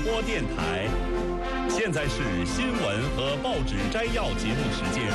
播电台。现在是新闻和报纸摘要节目时间。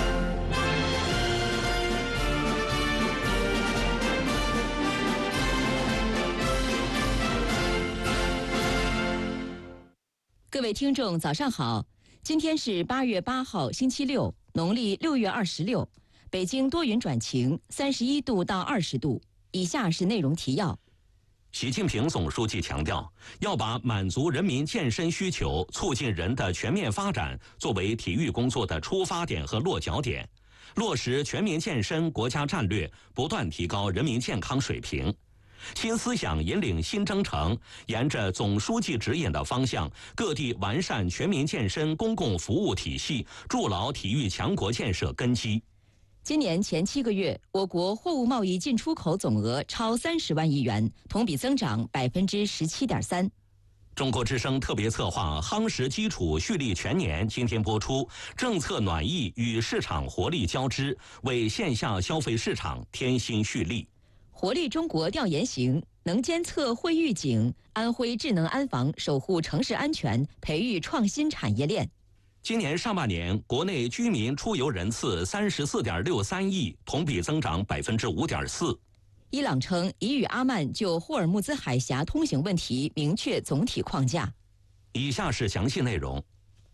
各位听众，早上好！今天是8月8号，星期六，农历6月26。北京多云转晴，31度到20度。以下是内容提要。 习近平总书记强调，要把满足人民健身需求、促进人的全面发展作为体育工作的出发点和落脚点，落实全民健身国家战略，不断提高人民健康水平。新思想引领新征程，沿着总书记指引的方向，各地完善全民健身公共服务体系，筑牢体育强国建设根基。 今年前7个月，我国货物贸易进出口总额超30万亿元，同比增长17.3%。 中国之声特别策划《夯实基础蓄力全年》今天播出，政策暖意与市场活力交织，为线下消费市场添新蓄力。 活力中国调研行能监测会预警，安徽智能安防守护城市安全，培育创新产业链。 今年上半年，国内居民出游人次34.63亿，同比增长5.4%。 伊朗称已与阿曼就霍尔木兹海峡通行问题明确总体框架。 以下是详细内容。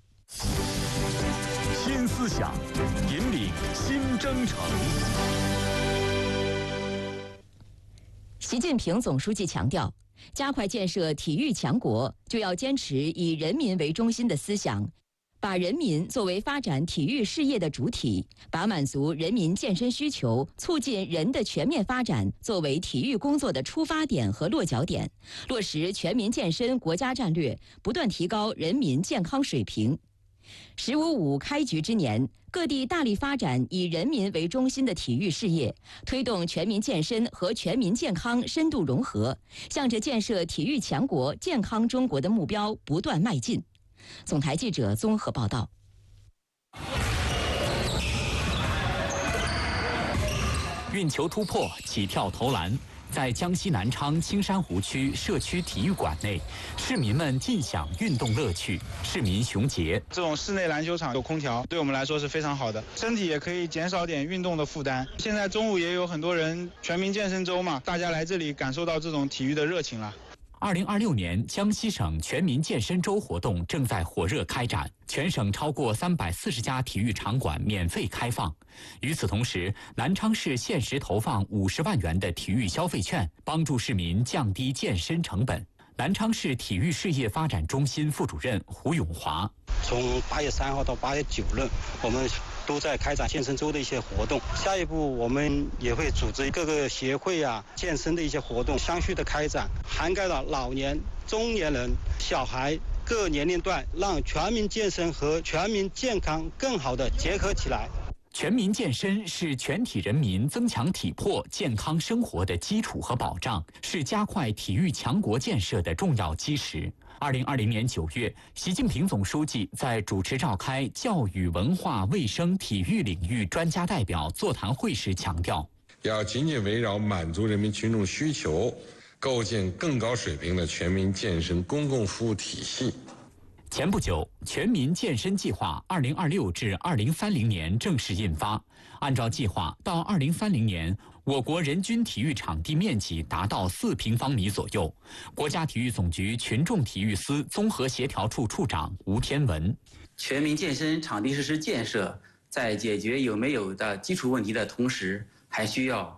新思想引领新征程。 习近平总书记强调，加快建设体育强国，就要坚持以人民为中心的思想，把人民作为发展体育事业的主体，把满足人民健身需求、促进人的全面发展作为体育工作的出发点和落脚点，落实全民健身国家战略，不断提高人民健康水平。“15+5”开局之年，各地大力发展以人民为中心的体育事业，推动全民健身和全民健康深度融合，向着建设体育强国、健康中国的目标不断迈进。总台记者综合报道。 运球突破、起跳投篮，在江西南昌青山湖区社区体育馆内，市民们尽享运动乐趣。市民熊杰： 这种室内篮球场有空调，对我们来说是非常好的，身体也可以减少点运动的负担。现在中午也有很多人全民健身周嘛，大家来这里感受到这种体育的热情了。 2026年江西省全民健身周活动正在火热开展，全省超过340家体育场馆免费开放。与此同时，南昌市限时投放50万元的体育消费券，帮助市民降低健身成本。南昌市体育事业发展中心副主任胡永华： 从8月3号到8月9日，我们都在开展健身周的一些活动。下一步我们也会组织各个协会健身的一些活动相续的开展，涵盖了老年、中年人、小孩各年龄段，让全民健身和全民健康更好的结合起来。 全民健身是全体人民增强体魄、健康生活的基础和保障，是加快体育强国建设的重要基石。2020年9月，习近平总书记在主持召开教育、文化、卫生、体育领域专家代表座谈会时强调， 要紧紧围绕满足人民群众需求，构建更高水平的全民健身公共服务体系。 前不久，全民健身计划2026至2030年正式印发。按照计划，到2030年，我国人均体育场地面积达到4平方米左右。国家体育总局群众体育司综合协调处处长吴天文： 全民健身场地设施建设，在解决有没有的基础问题的同时，还需要